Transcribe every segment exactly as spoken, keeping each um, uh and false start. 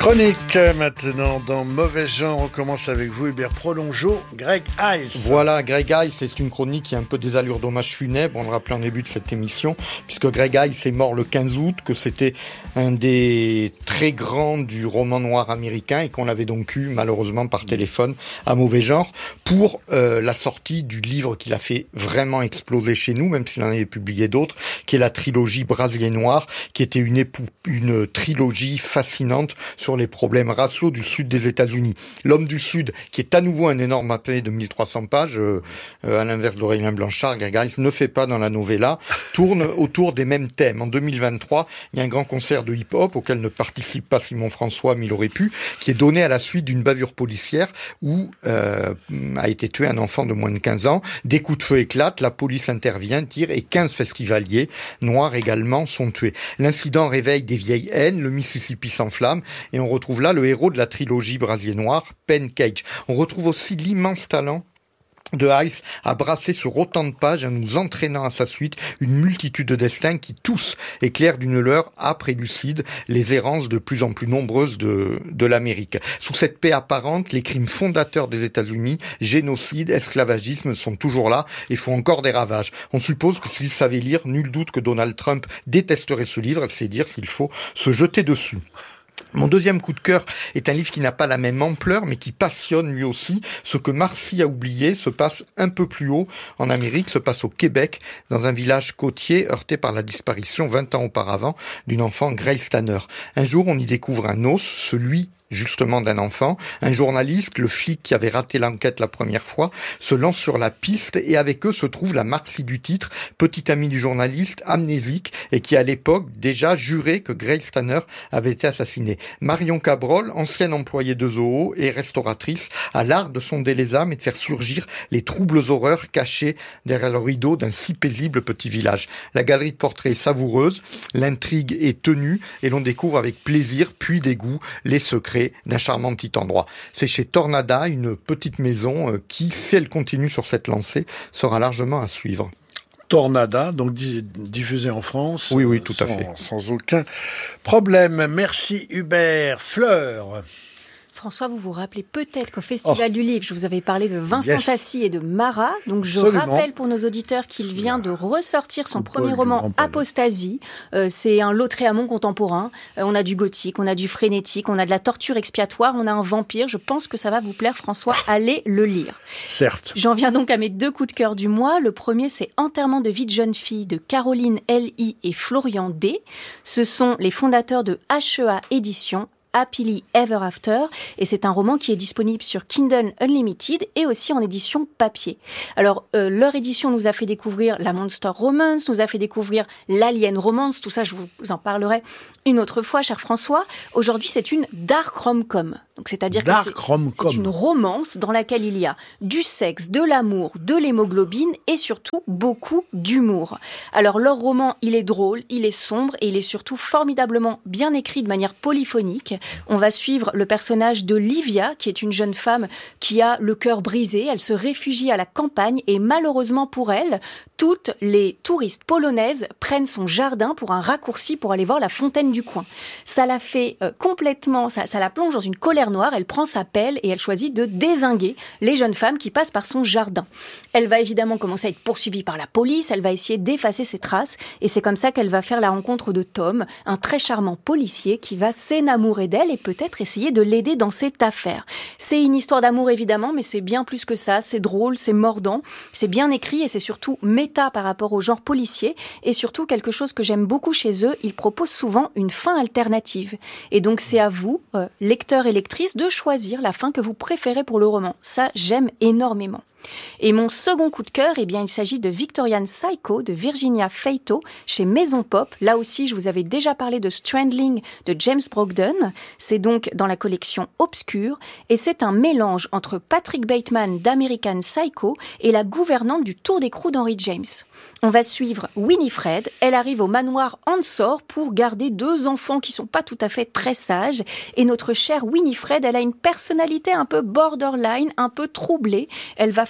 Chronique maintenant dans Mauvais Genre. On commence avec vous, Hubert Prolongeau, Greg Iles. Voilà, Greg Iles, c'est une chronique qui a un peu des allures d'hommage funèbre, on le rappelait en début de cette émission, puisque Greg Iles est mort le quinze août, que c'était un des très grands du roman noir américain et qu'on l'avait donc eu malheureusement par téléphone à Mauvais Genre pour euh, la sortie du livre qu'il a fait vraiment exploser chez nous, même s'il en avait publié d'autres, qui est la trilogie Brasier Noir, qui était une, épou- une trilogie fascinante sur les problèmes raciaux du sud des États-Unis. L'homme du Sud, qui est à nouveau un énorme pavé de mille trois cents pages, euh, euh, à l'inverse d'Aurélien Blanchard, Greg Iles ne fait pas dans la novella, tourne autour des mêmes thèmes. En deux mille vingt-trois, il y a un grand concert de hip-hop auquel ne participe pas Simon François, mais il aurait pu, qui est donné à la suite d'une bavure policière où euh, a été tué un enfant de moins de quinze ans. Des coups de feu éclatent, la police intervient, tire et quinze festivaliers noirs également sont tués. L'incident réveille des vieilles haines, le Mississippi s'enflamme et on retrouve là le héros de la trilogie Brasier Noir, Penn Cage. On retrouve aussi l'immense talent de Iles à brasser sur autant de pages, en nous entraînant à sa suite une multitude de destins qui tous éclairent d'une lueur âpre et lucide les errances de plus en plus nombreuses de, de l'Amérique. Sous cette paix apparente, les crimes fondateurs des États-Unis, génocide, esclavagisme, sont toujours là et font encore des ravages. On suppose que s'il savait lire, nul doute que Donald Trump détesterait ce livre, c'est dire s'il faut se jeter dessus. Mon deuxième coup de cœur est un livre qui n'a pas la même ampleur, mais qui passionne lui aussi. Ce que Marcy a oublié se passe un peu plus haut en Amérique, se passe au Québec, dans un village côtier heurté par la disparition vingt ans auparavant d'une enfant, Grace Tanner. Un jour, on y découvre un os, celui justement d'un enfant. Un journaliste, le flic qui avait raté l'enquête la première fois, se lance sur la piste et avec eux se trouve la Marcy du titre, petite amie du journaliste, amnésique et qui à l'époque déjà jurait que Grace Tanner avait été assassinée. Marion Cabrol, ancienne employée de Zoo et restauratrice, a l'art de sonder les âmes et de faire surgir les troubles horreurs cachés derrière le rideau d'un si paisible petit village. La galerie de portraits est savoureuse, l'intrigue est tenue et l'on découvre avec plaisir puis dégoût les secrets d'un charmant petit endroit. C'est chez Tornada, une petite maison qui, si elle continue sur cette lancée, sera largement à suivre. Tornada, donc diffusé en France. Oui, oui, tout sans, à fait. Sans aucun problème. Merci Hubert. Fleur. François, vous vous rappelez peut-être qu'au Festival oh. du Livre, je vous avais parlé de Vincent yes. Tassi et de Marat. Donc je Absolument. rappelle pour nos auditeurs qu'il vient de ressortir son Coupe premier roman Apostasie. Euh, c'est un Lautréamont contemporain. Euh, on a du gothique, on a du frénétique, on a de la torture expiatoire, on a un vampire. Je pense que ça va vous plaire, François. Allez le lire. Certes. J'en viens donc à mes deux coups de cœur du mois. Le premier, c'est Enterrement de vie de jeune fille de Caroline L I et Florian D. Ce sont les fondateurs de H E A Éditions. Happily Ever After, et c'est un roman qui est disponible sur Kindle Unlimited et aussi en édition papier. Alors, euh, leur édition nous a fait découvrir la Monster Romance, nous a fait découvrir l'Alien Romance, tout ça je vous en parlerai une autre fois, cher François. Aujourd'hui, c'est une dark rom-com. Donc, c'est-à-dire dark que c'est, rom-com. c'est une romance dans laquelle il y a du sexe, de l'amour, de l'hémoglobine et surtout beaucoup d'humour. Alors, leur roman, il est drôle, il est sombre et il est surtout formidablement bien écrit de manière polyphonique. On va suivre le personnage de Livia, qui est une jeune femme qui a le cœur brisé. Elle se réfugie à la campagne et malheureusement pour elle, toutes les touristes polonaises prennent son jardin pour un raccourci pour aller voir la fontaine du coin. Ça la fait euh, complètement, ça, ça la plonge dans une colère noire. Elle prend sa pelle et elle choisit de dézinguer les jeunes femmes qui passent par son jardin. Elle va évidemment commencer à être poursuivie par la police. Elle va essayer d'effacer ses traces et c'est comme ça qu'elle va faire la rencontre de Tom, un très charmant policier qui va s'enamourer d'elle et peut-être essayer de l'aider dans cette affaire. C'est une histoire d'amour évidemment, mais c'est bien plus que ça. C'est drôle, c'est mordant, c'est bien écrit et c'est surtout méta par rapport au genre policier et surtout quelque chose que j'aime beaucoup chez eux, ils proposent souvent une fin alternative. Et donc c'est à vous, euh, lecteurs et lectrices, de choisir la fin que vous préférez pour le roman. Ça, j'aime énormément. Et mon second coup de cœur, eh bien, il s'agit de Victorian Psycho de Virginia Feito chez Maison Pop. Là aussi, je vous avais déjà parlé de Strandling de James Brogdon. C'est donc dans la collection Obscure et c'est un mélange entre Patrick Bateman d'American Psycho et la gouvernante du Tour d'écrou d'Henry James. On va suivre Winifred. Elle arrive au manoir Ansor pour garder deux enfants qui sont pas tout à fait très sages. Et notre chère Winifred, elle a une personnalité un peu borderline, un peu troublée. Elle va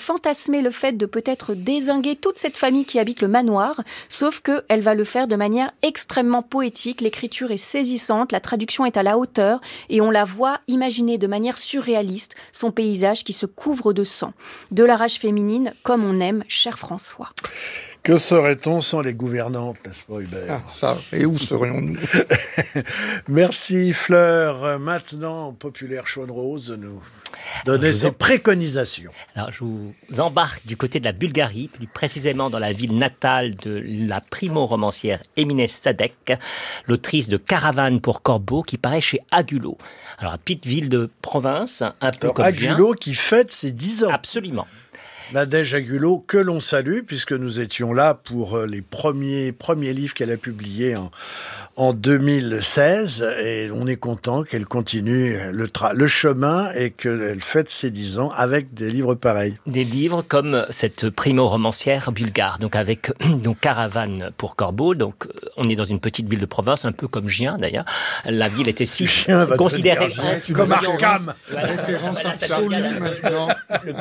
fantasmer le fait de peut-être dézinguer toute cette famille qui habite le manoir, sauf qu'elle va le faire de manière extrêmement poétique. L'écriture est saisissante, la traduction est à la hauteur et on la voit imaginer de manière surréaliste son paysage qui se couvre de sang. De la rage féminine comme on aime, cher François. Que serait-on sans les gouvernantes, n'est-ce pas, Hubert ? Ah, ça, et où serions-nous ? Merci, Fleur. Maintenant, Populaire Chaude-Rose de nous donner ses préconisations. Alors, je vous embarque du côté de la Bulgarie, plus précisément dans la ville natale de la primo-romancière Emine Sadek, l'autrice de Caravane pour Corbeau, qui paraît chez Agulot. Alors, une petite ville de province, un peu Alors, comme Agulot qui fête ses dix ans. Absolument. Nadège Agulot, que l'on salue, puisque nous étions là pour les premiers, premiers livres qu'elle a publiés en, en deux mille seize, et on est content qu'elle continue le, tra- le chemin et qu'elle fête ses dix ans avec des livres pareils. Des livres comme cette primo-romancière bulgare, donc avec donc Caravane pour Corbeau, donc on est dans une petite ville de province, un peu comme Gien d'ailleurs. La ville était si considérée ainsi comme Arkham. Voilà, référence voilà, absolue voilà, maintenant. Le,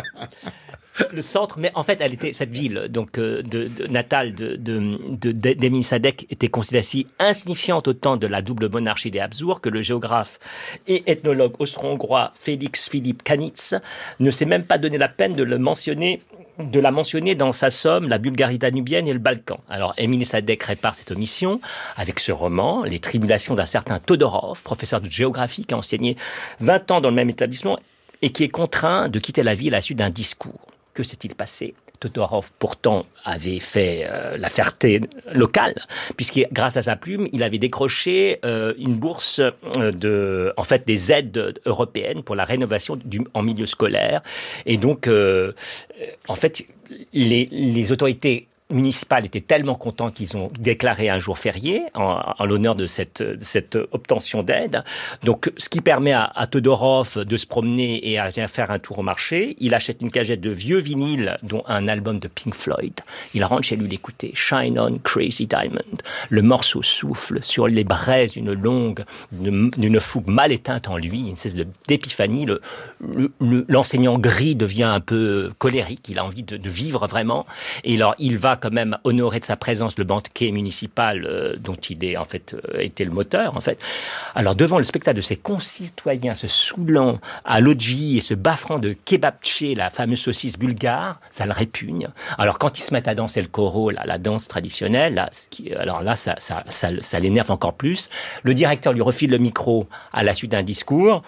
le centre, mais en fait, elle était cette ville, donc euh, de, de natale de, de, de, d'Emine Sadek était considérée si insignifiante au temps de la double monarchie des Habsbourg que le géographe et ethnologue austro-hongrois Félix Philipp Kanitz ne s'est même pas donné la peine de le mentionner. de la mentionner dans sa somme La Bulgarie danubienne et le Balkan. Alors, Emine Sadek répare cette omission avec ce roman, Les tribulations d'un certain Todorov, professeur de géographie qui a enseigné vingt ans dans le même établissement et qui est contraint de quitter la ville à la suite d'un discours. Que s'est-il passé ? Todorov, pourtant, avait fait euh, la fierté locale, puisque grâce à sa plume, il avait décroché euh, une bourse euh, de, en fait, des aides européennes pour la rénovation du, en milieu scolaire. Et donc, euh, en fait, les, les autorités municipales étaient tellement contents qu'ils ont déclaré un jour férié en, en l'honneur de cette, cette obtention d'aide. Donc, ce qui permet à, à Todorov de se promener et à faire un tour au marché. Il achète une cagette de vieux vinyles, dont un album de Pink Floyd. Il rentre chez lui l'écouter. Shine on, Crazy Diamond. Le morceau souffle sur les braises d'une longue, d'une, d'une fougue mal éteinte en lui, une espèce de, d'épiphanie. Le, le, le, l'enseignant gris devient un peu colérique. Il a envie de, de vivre vraiment. Et alors, il va quand même honoré de sa présence le banquet municipal euh, dont il est en fait euh, était le moteur en fait. Alors devant le spectacle de ses concitoyens se saoulant à l'eau de vie et se baffrant de kebabché, la fameuse saucisse bulgare, ça le répugne. Alors quand ils se mettent à danser le koro, là, la danse traditionnelle, là, ce qui, alors là ça, ça, ça, ça l'énerve encore plus. Le directeur lui refile le micro à la suite d'un discours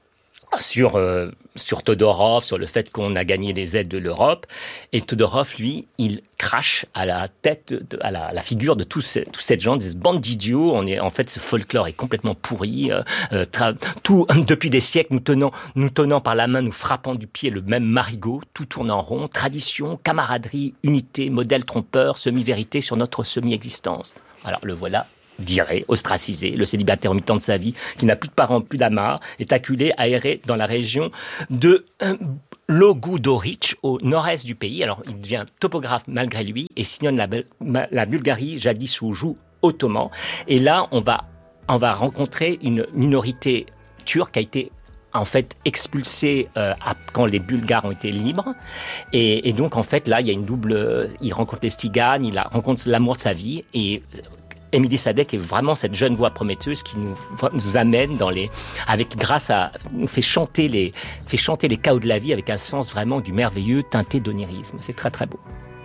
sur euh, sur Todorov, sur le fait qu'on a gagné les aides de l'Europe. Et Todorov, lui, il crache à la tête, de, à, la, à la figure de tous, ces, tous cette gens, des bandes d'idiots. On est, en fait, ce folklore est complètement pourri. Euh, euh, tra- tout, depuis des siècles, nous tenant, nous tenant par la main, nous frappant du pied le même marigot, tout tourne en rond. Tradition, camaraderie, unité, modèle trompeur, semi-vérité sur notre semi-existence. Alors, le voilà. Viré, ostracisé, le célibataire au mi-temps de sa vie, qui n'a plus de parents, plus d'amarres, est acculé, aéré dans la région de euh, Logudoric, au nord-est du pays. Alors, il devient topographe malgré lui et sillonne la, la Bulgarie, jadis sous joug ottoman. Et là, on va, on va rencontrer une minorité turque qui a été en fait expulsée euh, à, quand les Bulgares ont été libres. Et, et donc, en fait, là, il y a une double... Il rencontre les Tsiganes, il rencontre l'amour de sa vie et... Emine Sadek est vraiment cette jeune voix prometteuse qui nous, nous amène dans les, avec grâce à, nous fait chanter les, fait chanter les chaos de la vie avec un sens vraiment du merveilleux teinté d'onirisme. C'est très très beau.